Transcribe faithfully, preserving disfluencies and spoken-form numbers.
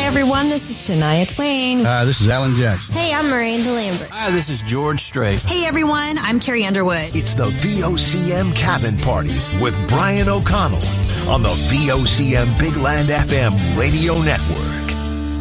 everyone, this is Shania Twain. Uh, this is Alan Jackson. Hey, I'm Miranda Lambert. Hi, this is George Strait. Hey, everyone, I'm Carrie Underwood. It's the V O C M Cabin Party with Brian O'Connell on the V O C M Big Land F M Radio Network.